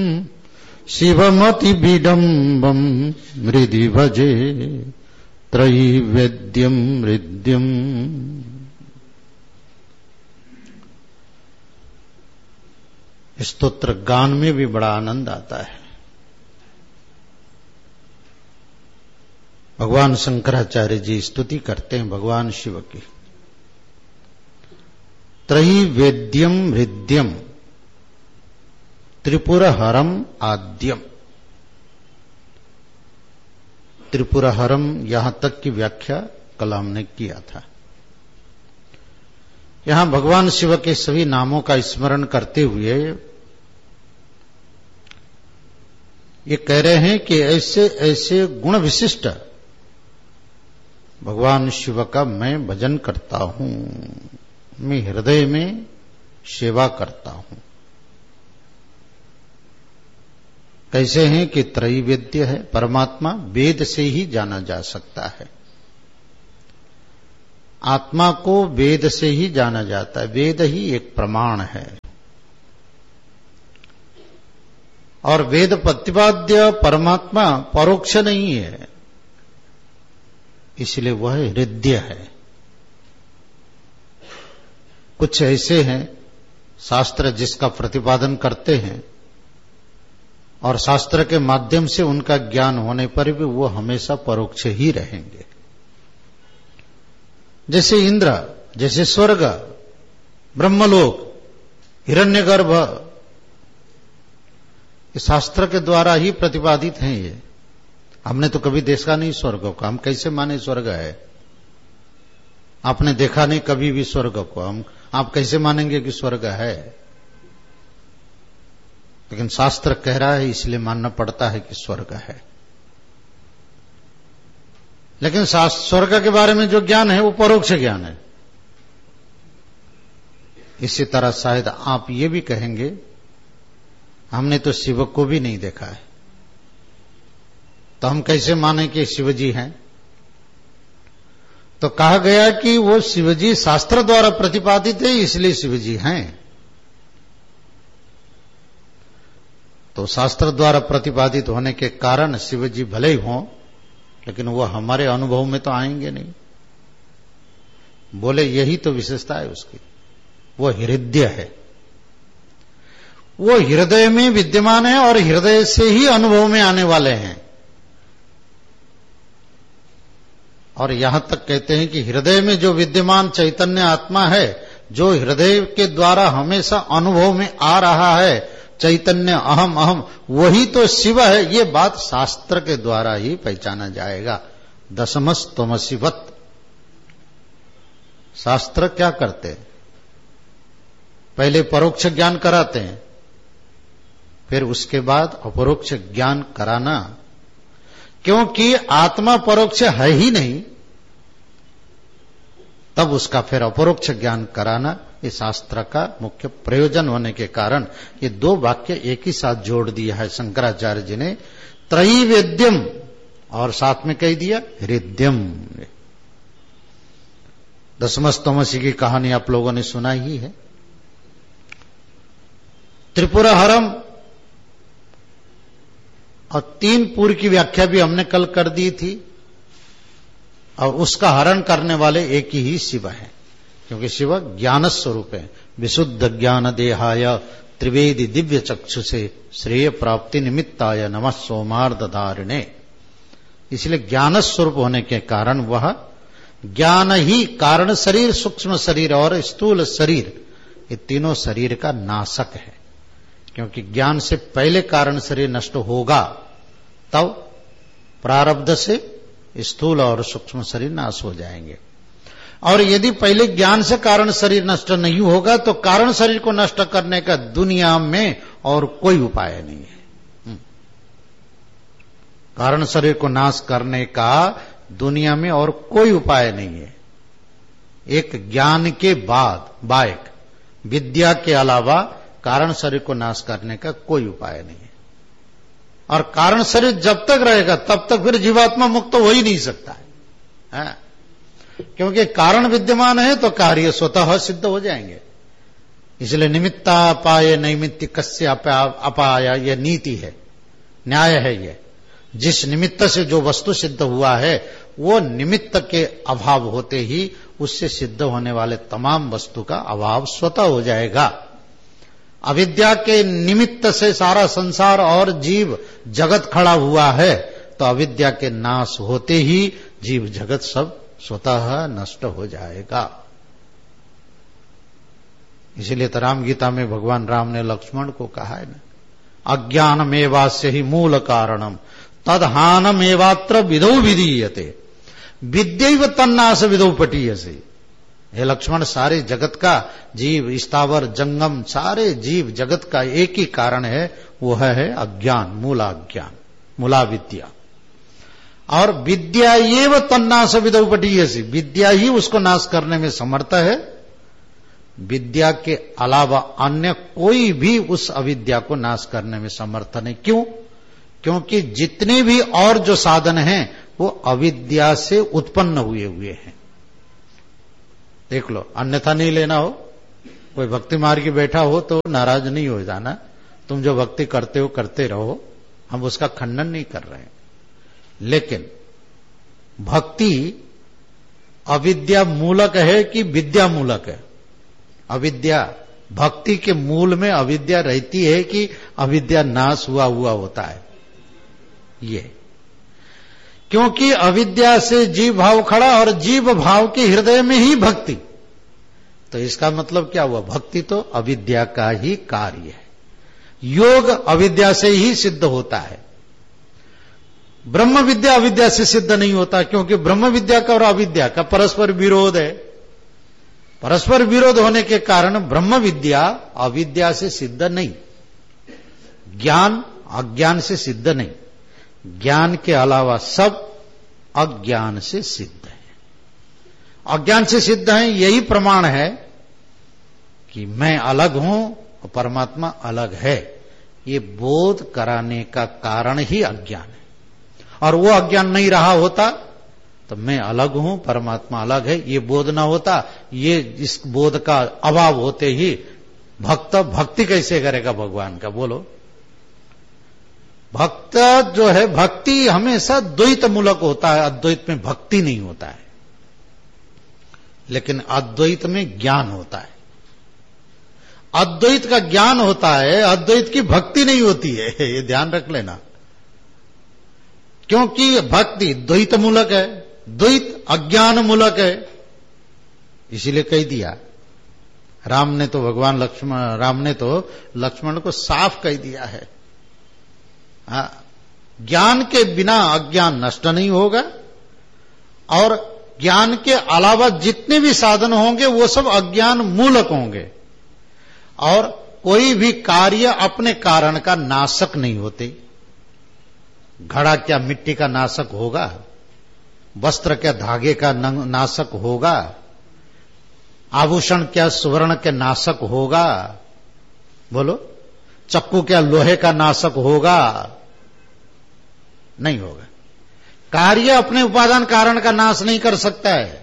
शिवमति विडम्बम मृदि भजे त्रैवेद्यम हृद्यम। स्तोत्र गान में भी बड़ा आनंद आता है। भगवान शंकराचार्य जी स्तुति करते हैं भगवान शिव की। त्रैवेद्यम हृद्यम त्रिपुरहरम आद्यम। त्रिपुरहरम यहां तक की व्याख्या कल हमने किया था। यहां भगवान शिव के सभी नामों का स्मरण करते हुए ये कह रहे हैं कि ऐसे ऐसे गुण विशिष्ट भगवान शिव का मैं भजन करता हूं, मैं हृदय में सेवा करता हूं। कैसे हैं कि त्रैवेद्य है, परमात्मा वेद से ही जाना जा सकता है। आत्मा को वेद से ही जाना जाता है, वेद ही एक प्रमाण है। और वेद प्रतिपाद्य परमात्मा परोक्ष नहीं है, इसलिए वह हृदय है। कुछ ऐसे हैं शास्त्र जिसका प्रतिपादन करते हैं और शास्त्र के माध्यम से उनका ज्ञान होने पर भी वो हमेशा परोक्ष ही रहेंगे। जैसे इंद्र, जैसे स्वर्ग, ब्रह्मलोक, हिरण्यगर्भ, ये शास्त्र के द्वारा ही प्रतिपादित हैं। ये हमने तो कभी देखा नहीं स्वर्ग को, हम कैसे माने स्वर्ग है? आपने देखा नहीं कभी भी स्वर्ग को, आप कैसे मानेंगे कि स्वर्ग है? लेकिन शास्त्र कह रहा है इसलिए मानना पड़ता है कि स्वर्ग है। लेकिन स्वर्ग के बारे में जो ज्ञान है वो परोक्ष ज्ञान है। इसी तरह शायद आप ये भी कहेंगे हमने तो शिव को भी नहीं देखा है, तो हम कैसे माने कि शिव जी हैं? तो कहा गया कि वो शिव जी शास्त्र द्वारा प्रतिपादित है, इसलिए शिव जी हैं। तो शास्त्र द्वारा प्रतिपादित होने के कारण शिव जी भले ही हों, लेकिन वो हमारे अनुभव में तो आएंगे नहीं। बोले यही तो विशेषता है उसकी, वो हृदय है, वो हृदय में विद्यमान है और हृदय से ही अनुभव में आने वाले हैं। और यहां तक कहते हैं कि हृदय में जो विद्यमान चैतन्य आत्मा है, जो हृदय के द्वारा हमेशा अनुभव में आ रहा है, चैतन्य अहम अहम, वही तो शिव है। ये बात शास्त्र के द्वारा ही पहचाना जाएगा। दशमस तमसिवत। शास्त्र क्या करते हैं? पहले परोक्ष ज्ञान कराते हैं, फिर उसके बाद अपरोक्ष ज्ञान कराना। क्योंकि आत्मा परोक्ष है ही नहीं, तब उसका फिर अपरोक्ष ज्ञान कराना ये शास्त्र का मुख्य प्रयोजन होने के कारण ये दो वाक्य एक ही साथ जोड़ दिया है शंकराचार्य जी ने। त्रैवेद्यम और साथ में कह दिया हृदयम। दशमस्तमसी की कहानी आप लोगों ने सुना ही है। त्रिपुरहरम और 3 पुर की व्याख्या भी हमने कल कर दी थी, और उसका हरण करने वाले एक ही शिव है, क्योंकि शिव ज्ञान स्वरूप है। विशुद्ध ज्ञान देहाय त्रिवेदी दिव्य चक्षु से श्रेय प्राप्ति निमित्ताय नमः सोमार्ध धारिणे। इसलिए ज्ञान स्वरूप होने के कारण वह ज्ञान ही कारण शरीर, सूक्ष्म शरीर और स्थूल शरीर, ये तीनों शरीर का नाशक है। क्योंकि ज्ञान से पहले कारण शरीर नष्ट होगा, तब प्रारब्ध से स्थूल और सूक्ष्म शरीर नाश हो जाएंगे। और यदि पहले ज्ञान से कारण शरीर नष्ट नहीं होगा, तो कारण शरीर को नष्ट करने का दुनिया में और कोई उपाय नहीं है। कारण शरीर को नाश करने का दुनिया में और कोई उपाय नहीं है। एक ज्ञान के बाद बायक विद्या के अलावा कारण शरीर को नाश करने का कोई उपाय नहीं है। और कारण शरीर जब तक रहेगा तब तक फिर जीवात्मा मुक्त हो ही नहीं सकता है। क्योंकि कारण विद्यमान है तो कार्य स्वतः सिद्ध हो जाएंगे। इसलिए निमित्तापाय नैमित्तिकस्य अपाय यह नीति है, न्याय है। यह जिस निमित्त से जो वस्तु सिद्ध हुआ है वो निमित्त के अभाव होते ही उससे सिद्ध होने वाले तमाम वस्तु का अभाव स्वतः हो जाएगा। अविद्या के निमित्त से सारा संसार और जीव जगत खड़ा हुआ है, तो अविद्या के नाश होते ही जीव जगत सब स्वतः नष्ट हो जाएगा। इसीलिए तो राम गीता में भगवान राम ने लक्ष्मण को कहा है ना, अज्ञानमेवास्य ही मूल कारणम तदहानमेवात्र विदौ विधीयते विद्यैव तन्नाश विदौ पटीयसे। हे लक्ष्मण, सारे जगत का जीव स्थावर जंगम सारे जीव जगत का एक ही कारण है, वो है अज्ञान, मूलाज्ञान, मूला विद्या। और विद्या एव तन्नाश विदौ पटीयसे, विद्या ही उसको नाश करने में समर्थ है। विद्या के अलावा अन्य कोई भी उस अविद्या को नाश करने में समर्थ नहीं। क्यों? क्योंकि जितने भी और जो साधन हैं वो अविद्या से उत्पन्न हुए हैं। देख लो, अन्यथा नहीं लेना हो। कोई भक्ति मार्ग की बैठा हो तो नाराज नहीं हो जाना, तुम जो भक्ति करते हो करते रहो, हम उसका खंडन नहीं कर रहे हैं। लेकिन भक्ति अविद्या मूलक है कि विद्या मूलक है? अविद्या, भक्ति के मूल में अविद्या रहती है कि अविद्या नाश हुआ होता है? ये क्योंकि अविद्या से जीव भाव खड़ा और जीव भाव के हृदय में ही भक्ति, तो इसका मतलब क्या हुआ? भक्ति तो अविद्या का ही कार्य है। योग अविद्या से ही सिद्ध होता है। ब्रह्म विद्या अविद्या से सिद्ध नहीं होता, क्योंकि ब्रह्म विद्या का और अविद्या का परस्पर विरोध है। परस्पर विरोध होने के कारण ब्रह्म विद्या अविद्या से सिद्ध नहीं, ज्ञान अज्ञान से सिद्ध नहीं, ज्ञान के अलावा सब अज्ञान से सिद्ध है। अज्ञान से सिद्ध है, यही प्रमाण है कि मैं अलग हूं और परमात्मा अलग है। ये बोध कराने का कारण ही अज्ञान है। और वो अज्ञान नहीं रहा होता तो मैं अलग हूं, परमात्मा अलग है, ये बोध ना होता। ये इस बोध का अभाव होते ही भक्त भक्ति कैसे करेगा भगवान का? बोलो। भक्त जो है, भक्ति हमेशा द्वैत मूलक होता है, अद्वैत में भक्ति नहीं होता है। लेकिन अद्वैत में ज्ञान होता है। अद्वैत का ज्ञान होता है, अद्वैत की भक्ति नहीं होती है, ये ध्यान रख लेना। क्योंकि भक्ति द्वैत मूलक है, द्वैत अज्ञान मूलक है। इसीलिए कह दिया राम ने तो लक्ष्मण को साफ कह दिया है, ज्ञान के बिना अज्ञान नष्ट नहीं होगा, और ज्ञान के अलावा जितने भी साधन होंगे वो सब अज्ञान मूलक होंगे। और कोई भी कार्य अपने कारण का नाशक नहीं होते। घड़ा क्या मिट्टी का नाशक होगा? वस्त्र क्या धागे का नाशक होगा? आभूषण क्या सुवर्ण के नाशक होगा? बोलो। चक्कू क्या लोहे का नाशक होगा? नहीं होगा। कार्य अपने उपादान कारण का नाश नहीं कर सकता है।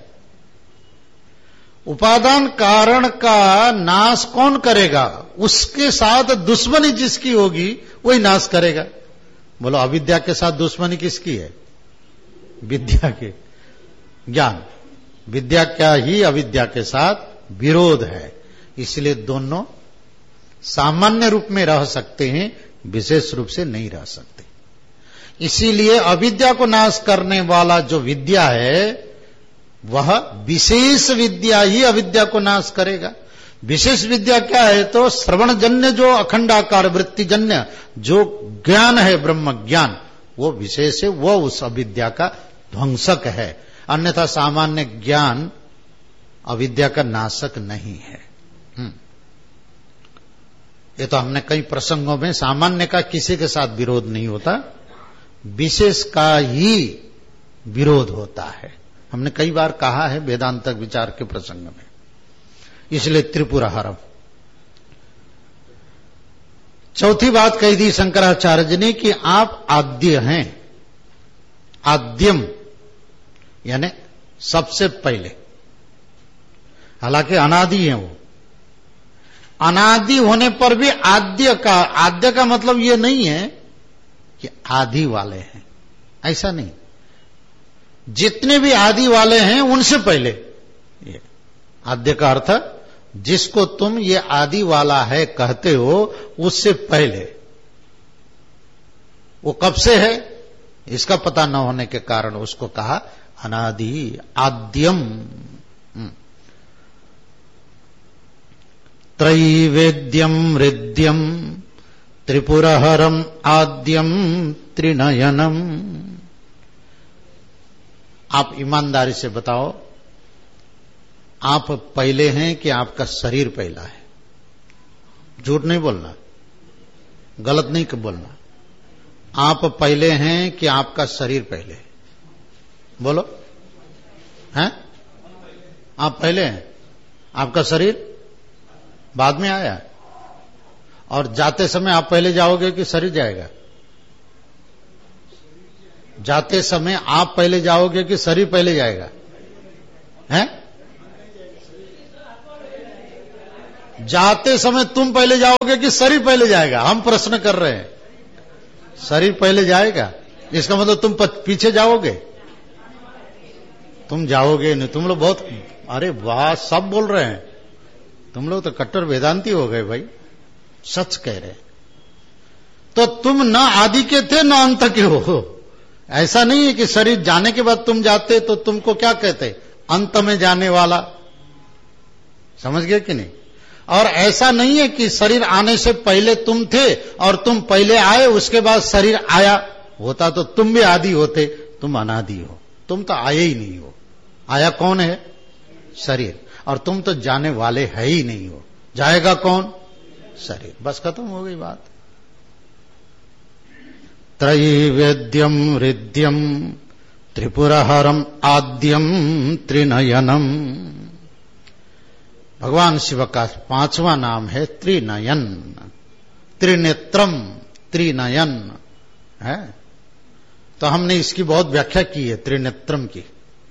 उपादान कारण का नाश कौन करेगा? उसके साथ दुश्मनी जिसकी होगी वही नाश करेगा। बोलो, अविद्या के साथ दुश्मनी किसकी है? विद्या के। ज्ञान विद्या क्या ही अविद्या के साथ विरोध है। इसलिए दोनों सामान्य रूप में रह सकते हैं, विशेष रूप से नहीं रह सकते। इसीलिए अविद्या को नाश करने वाला जो विद्या है वह विशेष विद्या ही अविद्या को नाश करेगा। विशेष विद्या क्या है? तो श्रवणजन्य जो अखंडाकार वृत्तिजन्य जो ज्ञान है, ब्रह्म ज्ञान, वो विशेष है, वो उस अविद्या का ध्वंसक है। अन्यथा सामान्य ज्ञान अविद्या का नाशक नहीं है। ये तो हमने कई प्रसंगों में सामान्य का किसी के साथ विरोध नहीं होता, विशेष का ही विरोध होता है। हमने कई बार कहा है वेदांतक विचार के प्रसंग में। इसलिए त्रिपुरहरम। चौथी बात कही थी शंकराचार्य जी ने कि आप आद्य हैं। आद्यम यानी सबसे पहले, हालांकि अनादि है वो, अनादि होने पर भी आद्य का मतलब ये नहीं है कि आदि वाले हैं, ऐसा नहीं। जितने भी आदि वाले हैं उनसे पहले, ये आद्य का अर्थ जिसको तुम ये आदि वाला है कहते हो उससे पहले। वो कब से है इसका पता न होने के कारण उसको कहा अनादि आद्यम। त्रैवेद्यम हृद्यम त्रिपुरहरम आद्यम त्रिनयनम। आप ईमानदारी से बताओ, आप पहले हैं कि आपका शरीर पहला है? झूठ नहीं बोलना, गलत नहीं बोलना। आप पहले हैं कि आपका शरीर पहले? बोलो, हैं? आप पहले हैं, आपका शरीर बाद में आया है। और जाते समय आप पहले जाओगे कि शरीर जाएगा? जाते समय आप पहले जाओगे कि शरीर पहले जाएगा? हैं? जाते समय तुम पहले जाओगे कि शरीर पहले जाएगा? हम प्रश्न कर रहे हैं। शरीर पहले जाएगा, इसका मतलब तुम पीछे जाओगे? तुम जाओगे नहीं। तुम लोग बहुत, अरे वाह, सब बोल रहे हैं। तुम लोग तो कट्टर वेदांती हो गए भाई, सच कह रहे। तो तुम न आदि के थे न अंत के हो। ऐसा नहीं है कि शरीर जाने के बाद तुम जाते तो तुमको क्या कहते? अंत में जाने वाला। समझ गए कि नहीं? और ऐसा नहीं है कि शरीर आने से पहले तुम थे और तुम पहले आए उसके बाद शरीर आया। होता तो तुम भी आदि होते, तुम अनादि हो। तुम तो आए ही नहीं हो। आया कौन है? शरीर। और तुम तो जाने वाले है ही नहीं हो। जाएगा कौन? शरीर। बस खत्म हो गई बात। त्रैवेद्यम हृद्यम त्रिपुरहरम आद्यम त्रिनयनम। भगवान शिव का 5वां नाम है त्रिनयन, त्रिनेत्रम, त्रिनयन है। तो हमने इसकी बहुत व्याख्या की है, त्रिनेत्रम की।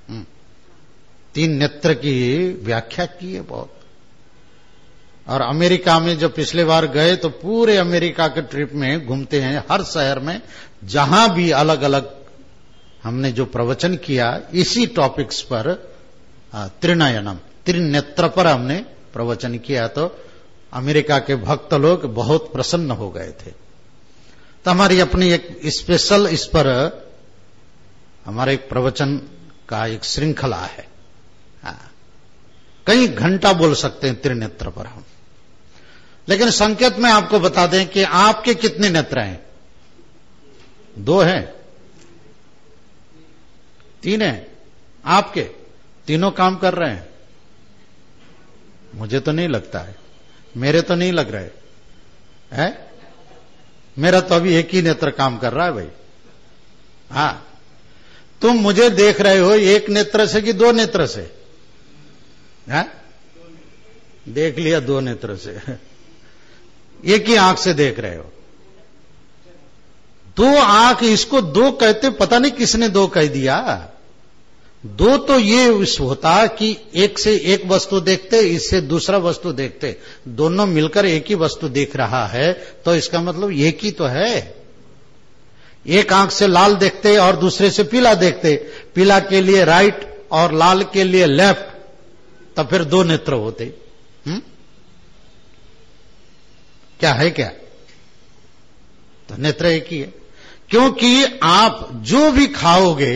3 नेत्र की व्याख्या की है बहुत। और अमेरिका में जो पिछले बार गए तो पूरे अमेरिका के ट्रिप में घूमते हैं, हर शहर में जहां भी अलग अलग हमने जो प्रवचन किया इसी टॉपिक्स पर, त्रिनयनम, त्रिनेत्र पर हमने प्रवचन किया। तो अमेरिका के भक्त लोग बहुत प्रसन्न हो गए थे। तो हमारी अपनी एक स्पेशल इस पर हमारे एक प्रवचन का एक श्रृंखला है। कई घंटा बोल सकते हैं त्रिनेत्र पर हम। लेकिन संकेत में आपको बता दें कि आपके कितने नेत्र हैं? 2 हैं? 3 हैं? आपके तीनों काम कर रहे हैं? मुझे तो नहीं लगता है, मेरे तो नहीं लग रहे हैं। मेरा तो अभी एक ही नेत्र काम कर रहा है भाई। हाँ, तुम मुझे देख रहे हो एक नेत्र से कि 2 नेत्र से? है? देख लिया 2 नेत्र से, एक ही आंख से देख रहे हो। 2 आंख, इसको 2 कहते, पता नहीं किसने 2 कह दिया। 2 तो ये होता कि एक से एक वस्तु देखते, इससे दूसरा वस्तु देखते, दोनों मिलकर एक ही वस्तु देख रहा है, तो इसका मतलब एक ही तो है। एक आंख से लाल देखते और दूसरे से पीला देखते, पीला के लिए राइट और लाल के लिए लेफ्ट, तो फिर 2 नेत्र होते। क्या है क्या? तो नेत्र एक ही है। क्योंकि आप जो भी खाओगे,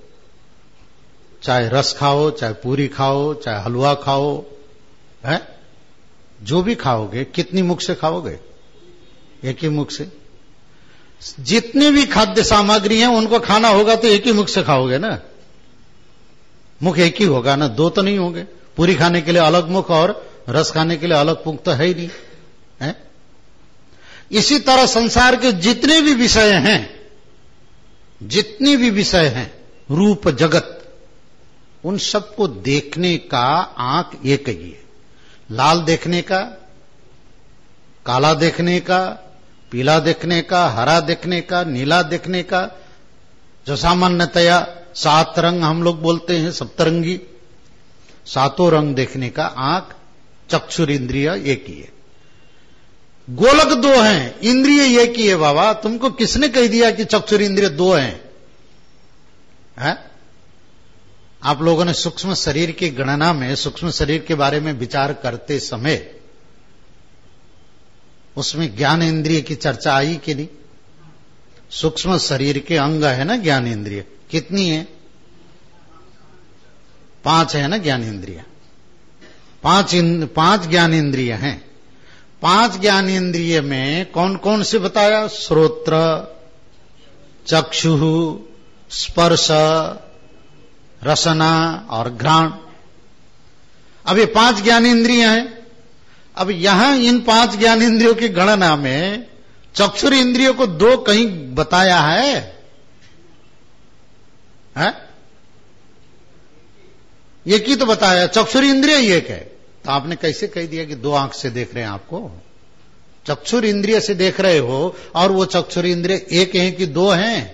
चाहे रस खाओ, चाहे पूरी खाओ, चाहे हलवा खाओ, है, जो भी खाओगे कितनी मुख से खाओगे? एक ही मुख से। जितनी भी खाद्य सामग्री है उनको खाना होगा तो एक ही मुख से खाओगे ना। मुख एक ही होगा ना, 2 तो नहीं होंगे। पूरी खाने के लिए अलग मुख और रस खाने के लिए अलग मुख तो है ही नहीं है। इसी तरह संसार के जितने भी विषय हैं, जितने भी विषय हैं, रूप जगत, उन सबको देखने का आंख एक ही है। लाल देखने का, काला देखने का, पीला देखने का, हरा देखने का, नीला देखने का, जो सामान्यतया 7 रंग हम लोग बोलते हैं, सप्तरंगी, 7 रंग देखने का आंख, चक्षुर इंद्रिय एक ही है। गोलक दो हैं, इंद्रिय एक ही है। बाबा तुमको किसने कह दिया कि चक्षुर इंद्रिय दो हैं? है? आप लोगों ने सूक्ष्म शरीर की गणना में सूक्ष्म शरीर के बारे में विचार करते समय उसमें ज्ञान इंद्रिय की चर्चा आई कि नहीं? सूक्ष्म शरीर के अंग है ना ज्ञान इंद्रिय, कितनी है? 5 है ना ज्ञान इंद्रिय। 5 ज्ञान इंद्रिय हैं। 5 ज्ञान इंद्रिय में कौन कौन से बताया? श्रोत्र, चक्षु, स्पर्श, रसना और घ्राण। अब ये 5 ज्ञान इंद्रिय हैं। अब यहां इन 5 ज्ञान इंद्रियों की गणना में चक्षुर इंद्रियों को 2 कहीं बताया है? एक ही तो बताया, चक्षुर इंद्रिय एक है। तो आपने कैसे कह दिया कि 2 आंख से देख रहे हैं? आपको चक्षुर इंद्रिय से देख रहे हो और वो चक्षुर इंद्रिय एक है कि 2 हैं?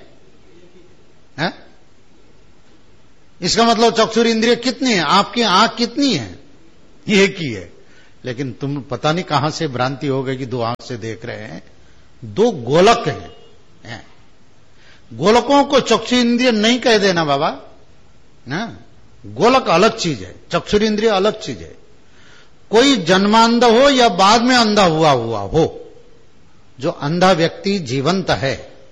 इसका मतलब चक्षुर इंद्रिय कितनी है? आपकी आंख कितनी है? एक ही है। लेकिन तुम पता नहीं कहां से भ्रांति हो गई कि 2 आंख से देख रहे हैं। 2 गोलक हैं। गोलकों को चक्षु इंद्रिय नहीं कह देना बाबा ना। गोलक अलग चीज है, चक्षुर इंद्रिय अलग चीज है। कोई जन्मांधा हो या बाद में अंधा हुआ हो, जो अंधा व्यक्ति जीवंत है?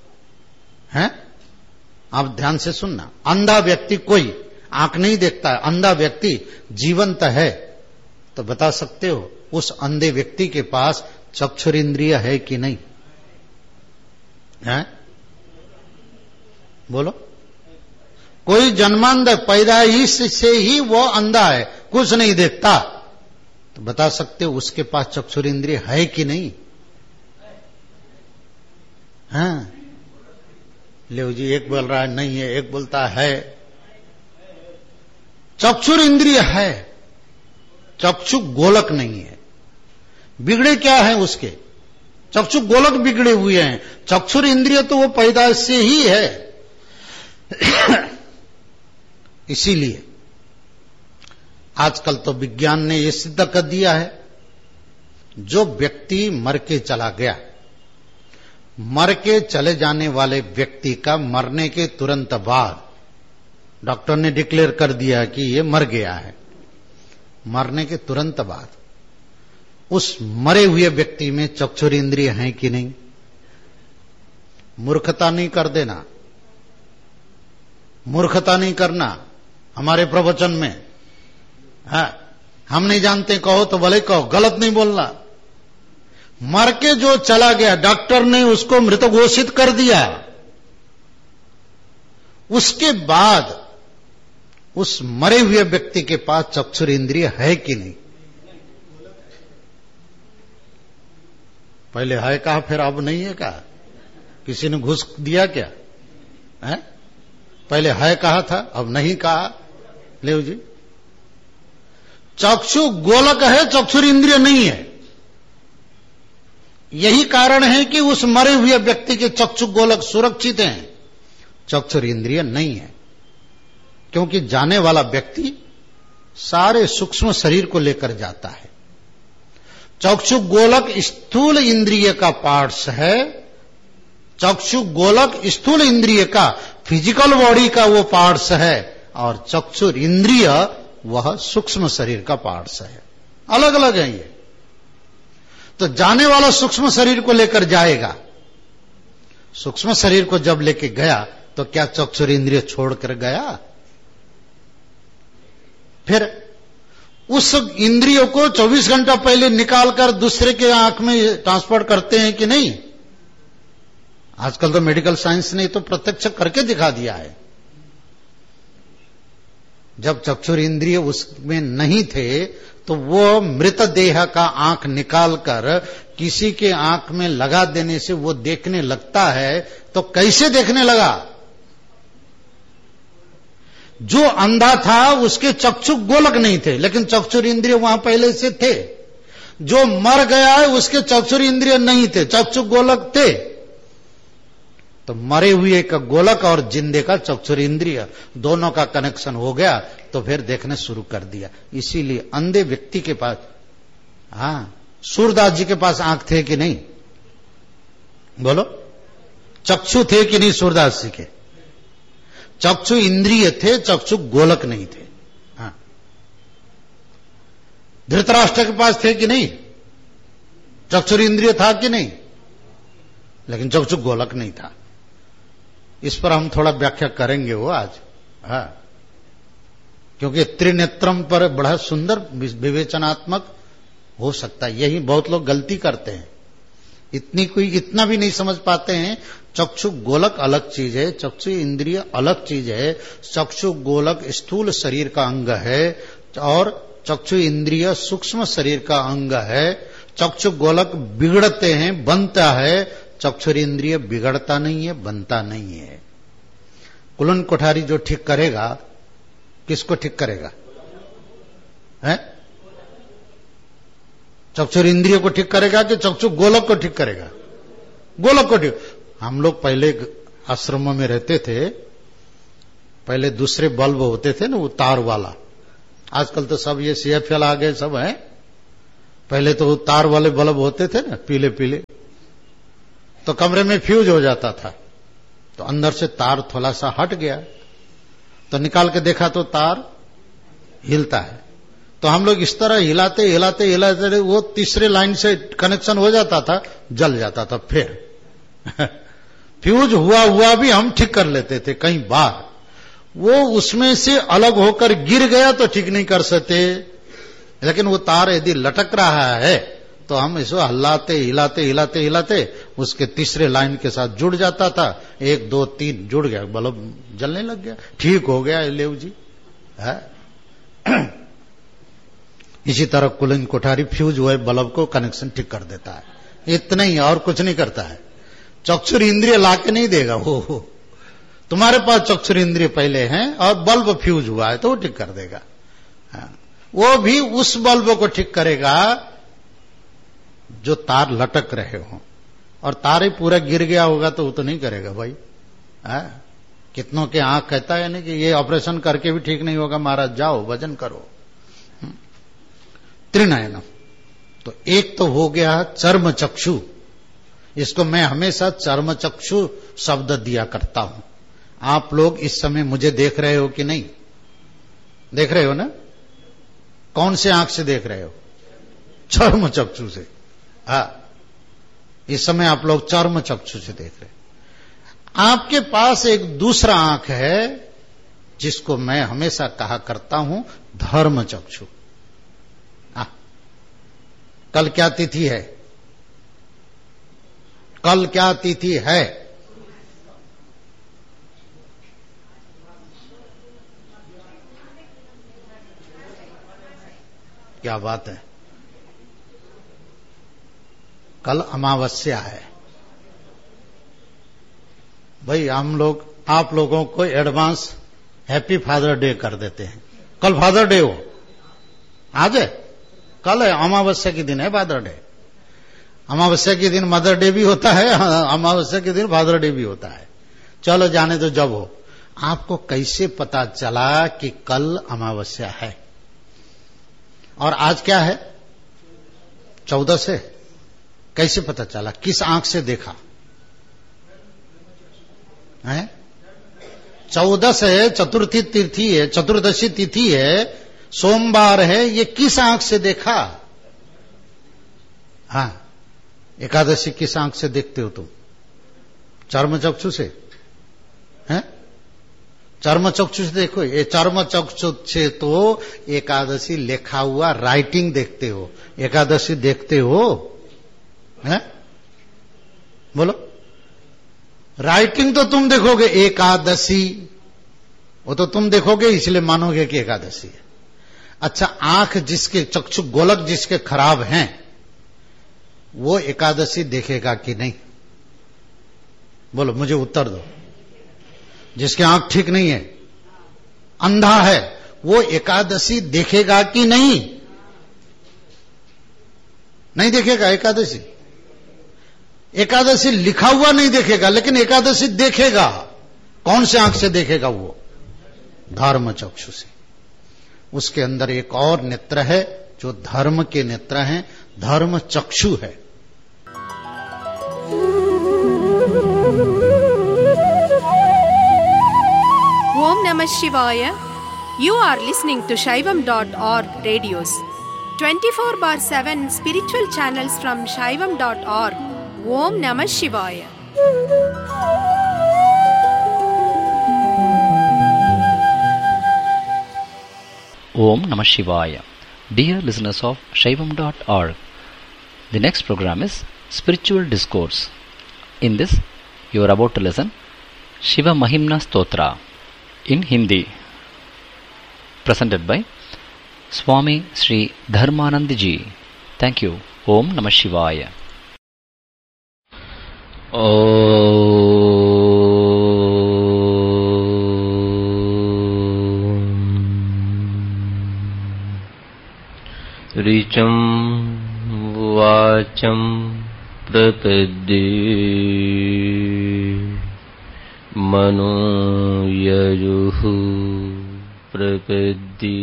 आप ध्यान से सुनना। अंधा व्यक्ति, कोई आंख नहीं देखता है, अंधा व्यक्ति जीवंत है, तो बता सकते हो उस अंधे व्यक्ति के पास चक्षुर इंद्रिय है कि नहीं? बोलो। कोई जन्मांध पैदाइश से ही वो अंधा है, कुछ नहीं देखता, तो बता सकते हो उसके पास चक्षुर इंद्रिय है कि नहीं? ले जी, एक बोल रहा है नहीं है, एक बोलता है। चक्षुर इंद्रिय है, चक्षु गोलक नहीं है। बिगड़े क्या है उसके? चक्षु गोलक बिगड़े हुए हैं। चक्षुर इंद्रिय तो वो पैदाइश से ही है। इसीलिए आजकल तो विज्ञान ने यह सिद्ध कर दिया है, जो व्यक्ति मर के चला गया, मर के चले जाने वाले व्यक्ति का मरने के तुरंत बाद डॉक्टर ने डिक्लेयर कर दिया कि ये मर गया है। मरने के तुरंत बाद उस मरे हुए व्यक्ति में चक्षुर इंद्रिय हैं कि नहीं? मूर्खता नहीं कर देना, मूर्खता नहीं करना हमारे प्रवचन में। हम नहीं जानते कहो तो भले कहो, गलत नहीं बोलना। मर के जो चला गया, डॉक्टर ने उसको मृत घोषित कर दिया, उसके बाद उस मरे हुए व्यक्ति के पास चक्षुर इंद्रिय है कि नहीं? पहले है कहा, फिर अब नहीं है कहा? किसी ने घुस दिया क्या? पहले है कहा था, अब नहीं कहा। ले जी, चक्षु गोलक है, चक्षुर इंद्रिय नहीं है। यही कारण है कि उस मरे हुए व्यक्ति के चक्षु गोलक सुरक्षित हैं, चक्षुर इंद्रिय नहीं है। क्योंकि जाने वाला व्यक्ति सारे सूक्ष्म शरीर को लेकर जाता है। चक्षु गोलक स्थूल इंद्रिय का पार्ट्स है। चक्षु गोलक स्थूल इंद्रिय का, फिजिकल बॉडी का वो पार्ट्स है, और चक्षुर इंद्रिय वह सूक्ष्म शरीर का पार्ट्स है। अलग अलग है ये। तो जाने वाला सूक्ष्म शरीर को लेकर जाएगा। सूक्ष्म शरीर को जब लेके गया तो क्या चक्षुर इंद्रिय छोड़कर गया? फिर उस इंद्रियों को 24 घंटा पहले निकालकर दूसरे के आंख में ट्रांसफर करते हैं कि नहीं? आजकल तो मेडिकल साइंस ने तो प्रत्यक्ष करके दिखा दिया है। जब चक्षुर इंद्रिय उसमें नहीं थे तो वो मृत देह का आंख निकालकर किसी के आंख में लगा देने से वो देखने लगता है। तो कैसे देखने लगा? जो अंधा था उसके चक्षु गोलक नहीं थे, लेकिन चक्षुर इंद्रिय वहां पहले से थे। जो मर गया है उसके चक्षुर इंद्रिय नहीं थे, चक्षु गोलक थे। तो मरे हुए का गोलक और जिंदे का चक्षुर इंद्रिय दोनों का कनेक्शन हो गया, तो फिर देखने शुरू कर दिया। इसीलिए अंधे व्यक्ति के पास सूरदास जी के पास आंख थे कि नहीं? बोलो, चक्षु थे कि नहीं सूरदास जी के? चक्षु इंद्रिय थे, चक्षु गोलक नहीं थे। हाँ। धृतराष्ट्र के पास थे कि नहीं? चक्षुर इंद्रिय था कि नहीं? लेकिन चक्षु गोलक नहीं था। इस पर हम थोड़ा व्याख्या करेंगे वो आज। हाँ, क्योंकि त्रिनेत्रम पर बड़ा सुंदर विवेचनात्मक हो सकता है। यही बहुत लोग गलती करते हैं, इतना भी नहीं समझ पाते हैं। चक्षु गोलक अलग चीज है, चक्षु इंद्रिय अलग चीज है। चक्षु गोलक स्थूल शरीर का अंग है और चक्षु इंद्रिय सूक्ष्म शरीर का अंग है। चक्षु गोलक बिगड़ते हैं, बनता है। चक्षु इंद्रिय बिगड़ता नहीं है, बनता नहीं है। कुलन कोठारी जो ठीक करेगा, किसको ठीक करेगा? है चक्षु इंद्रिय को ठीक करेगा कि चक्षु गोलक को ठीक करेगा? गोलक को ठीक। हम लोग पहले आश्रमों में रहते थे, पहले दूसरे बल्ब होते थे ना, वो तार वाला। आजकल तो सब ये CFL आ गए सब है। पहले तो वो तार वाले बल्ब होते थे ना, पीले पीले। तो कमरे में फ्यूज हो जाता था, तो अंदर से तार थोड़ा सा हट गया, तो निकाल के देखा तो तार हिलता है। तो हम लोग इस तरह हिलाते हिलाते हिलाते वो तीसरे लाइन से कनेक्शन हो जाता था, जल जाता था। फिर फ्यूज हुआ भी हम ठीक कर लेते थे। कई बार वो उसमें से अलग होकर गिर गया तो ठीक नहीं कर सकते, लेकिन वो तार यदि लटक रहा है तो हम इसको हिलाते हिलाते हिलाते हिलाते उसके तीसरे लाइन के साथ जुड़ जाता था। 1 2 3 जुड़ गया, बल्ब जलने लग गया, ठीक हो गया लेव जी है। इसी तरह कुलन कोठारी फ्यूज हुए बल्ब को कनेक्शन ठीक कर देता है, इतना ही, और कुछ नहीं करता है। चक्षुर इंद्रिय लाके नहीं देगा वो। तुम्हारे पास चक्षुर इंद्रिय पहले हैं और बल्ब फ्यूज हुआ है तो वो ठीक कर देगा। वो भी उस बल्ब को ठीक करेगा जो तार लटक रहे हो, और तार पूरा गिर गया होगा तो वो तो नहीं करेगा भाई। कितनों के आंख कहता है ना कि ये ऑपरेशन करके भी ठीक नहीं होगा, महाराज जाओ भजन करो। त्रिनयनम, तो एक तो हो गया चर्म चक्षु। इसको मैं हमेशा चर्म चक्षु शब्द दिया करता हूं। आप लोग इस समय मुझे देख रहे हो कि नहीं? देख रहे हो ना? कौन से आंख से देख रहे हो? चर्म चक्षु से। इस समय आप लोग चर्म चक्षु से देख रहे हैं। आपके पास एक दूसरा आंख है जिसको मैं हमेशा कहा करता हूं धर्म चक्षु। कल क्या तिथि है? कल क्या तिथि है? क्या बात है, कल अमावस्या है। भाई हम लोग आप लोगों को एडवांस हैप्पी फादर डे कर देते हैं। कल फादर डे हो, आज है, कल है, अमावस्या के दिन है फादर डे। अमावस्या के दिन मदर डे भी होता है, अमावस्या के दिन फादर डे भी होता है। चलो जाने तो जब हो। आपको कैसे पता चला कि कल अमावस्या है? और आज क्या है? 14 से। कैसे पता चला? किस आंख से देखा है? 14 है, चतुर्थी तिथि है, चतुर्दशी तिथि है, सोमवार है, ये किस आंख से देखा? हाँ, एकादशी किस आंख से देखते हो तुम? चर्म चक्षु से हैं? चर्म चक्षु से देखो। ये चर्म चक्षु से तो एकादशी लिखा हुआ राइटिंग देखते हो, एकादशी देखते हो हैं? बोलो, राइटिंग तो तुम देखोगे, एकादशी वो तो तुम देखोगे, इसलिए मानोगे कि एकादशी है। अच्छा, आंख जिसके, चक्षु गोलक जिसके खराब हैं, वो एकादशी देखेगा कि नहीं? बोलो, मुझे उत्तर दो। जिसकी आंख ठीक नहीं है, अंधा है, वो एकादशी देखेगा कि नहीं? नहीं देखेगा एकादशी। एकादशी लिखा हुआ नहीं देखेगा, लेकिन एकादशी देखेगा। कौन से आंख से देखेगा? वो धर्म चक्षु से। उसके अंदर एक और नेत्र है जो धर्म के नेत्र हैं। धर्म चक्षु है। Om Namah Shivaya. You are listening to Shaivam.org radios. 24/7 spiritual channels from Shaivam.org. Om Namah Shivaya. Om Namah Shivaya. Dear listeners of Shaivam.org, the next program is Spiritual Discourse. In this, you are about to listen Shiva Mahimna Stotra in Hindi, presented by Swami Sri Dharmanand Ji. Thank you. Om Namah Shivaya. ऋचं वाचं प्रपद्ये मनो यजुः प्रपद्ये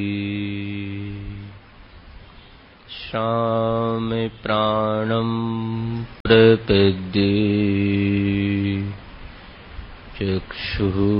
शामे प्राणं प्रपद्ये चक्षुः